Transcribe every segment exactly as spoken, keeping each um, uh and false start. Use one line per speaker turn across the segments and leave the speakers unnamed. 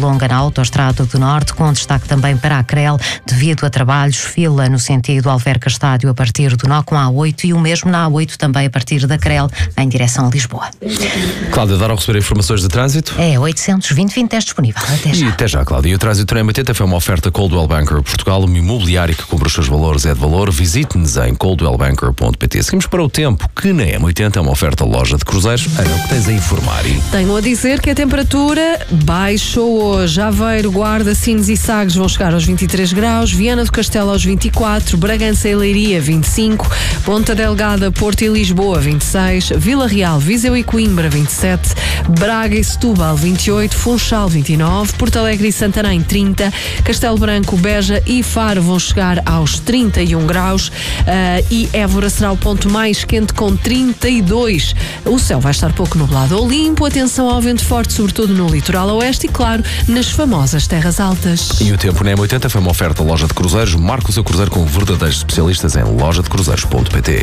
longa na Autoestrada do Norte, com destaque também para a Crel, devido a trabalhos, fila no sentido Alverca Estádio a partir do nó com a A oito e o mesmo na A oito também a partir da Crel, em direção a Lisboa.
Cláudia, dar ao receber informações de trânsito?
É oitocentos e vinte, vinte é disponível. Até já.
E até já, Cláudia. E o Trânsito Trem oitenta foi uma oferta Coldwell Banker Portugal, uma imobiliária que cumpre os seus valores, é de valor. Visite-nos em coldwell banker ponto pt. Seguimos para o tempo, que na M oitenta é uma oferta loja de cruzeiros. Ana, o que tens a informar?
Tenho a dizer que a temperatura baixou hoje. Aveiro, Guarda, Sines e Sagres vão chegar aos vinte e três graus, Viana do Castelo aos vinte e quatro, Bragança e Leiria vinte e cinco, Ponta Delgada, Porto e Lisboa vinte e seis, Vila Real, Viseu e Coimbra vinte e sete, Braga e Setúbal vinte e oito, Funchal vinte e nove, Porto Alegre e Santarém trinta, Castelo Branco, Beja e Faro vão chegar aos trinta e um graus, uh, e Évora será o ponto mais quente com trinta e dois. O céu vai estar pouco nublado ou limpo, atenção ao vento forte, sobretudo no litoral oeste e, claro, nas famosas terras altas.
E o tempo na M oitenta foi uma oferta loja de cruzeiros. Marque o seu cruzeiro com verdadeiros especialistas em loja de cruzeiros ponto pt.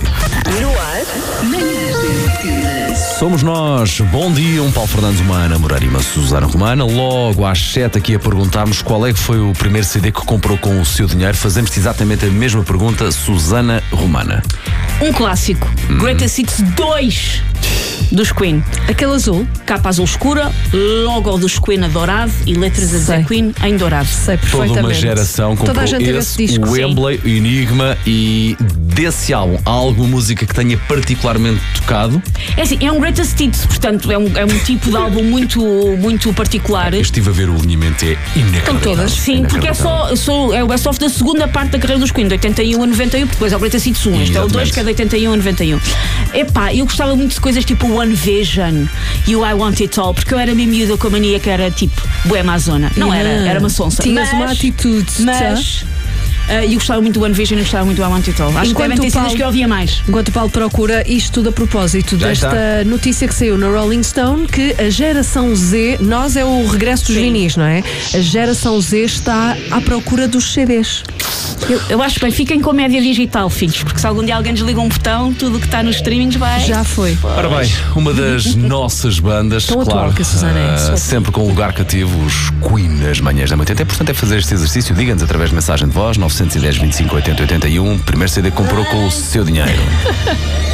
Somos nós. Bom dia, um Paulo Fernandes, uma Ana Moreira e uma Susana Romana. Logo às sete aqui a perguntarmos qual é que foi o primeiro C D que comprou com o seu dinheiro. Fazemos exatamente a mesma pergunta, Susana Romana.
Um clássico, hum. Greatest Hits dois dos Queen.
Aquele azul,
capa azul escura, logo dos Queen a dourado e letras a dizer Queen em dourado.
Sei perfeitamente.
Toda uma geração comprou esse, esse o Wembley, o Enigma. E desse álbum, há alguma música que tenha particularmente tocado?
É assim, é um Greatest Hits, portanto é um, é um tipo de álbum muito, muito particular.
Eu estive a ver o alinhamento, é inacreditável.
Com todas.
Sim, porque é só, só, é o best of da segunda parte da carreira dos Queen, de oitenta e um a noventa e um, depois é o Greatest Hits um, este é o dois, que é de oitenta e um a noventa e um. Epá, eu gostava muito de coisas tipo One Vision e o I Want It All, porque eu era meio miúda com a mania que era tipo bué Amazona. Não
yeah.
era, era uma sonsa.
Tinhas
mas,
uma atitude.
Mas... Uh, e eu gostava muito do One Vision e gostava muito do I Want It All. Acho
enquanto
que devem ter sido as que eu ouvia mais.
Enquanto o Paulo procura isto tudo a propósito
Já
desta
está.
notícia que saiu no Rolling Stone, que a geração Z, nós é o regresso dos
Sim.
vinis, não é? A geração Z está à procura dos C Ds.
Eu, eu acho bem, fiquem com a média digital, filhos, porque se algum dia alguém desliga um botão, tudo o que está nos streamings vai.
Já foi.
Ora bem, uma das nossas bandas,
Tão
claro,
atual que a Susana é.
uh, sempre com um lugar cativo, os Queen nas manhãs da oitenta. É importante é fazer este exercício, diga-nos através de mensagem de voz, nove um zero, vinte e cinco, oitenta, oitenta e um, primeiro C D que comprou com o seu dinheiro.